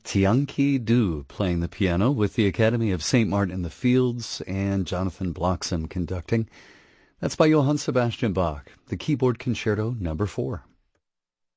Tianqi Du playing the piano with the Academy of St. Martin in the Fields and Jonathan Bloxam conducting. That's by Johann Sebastian Bach, the Keyboard Concerto No. 4.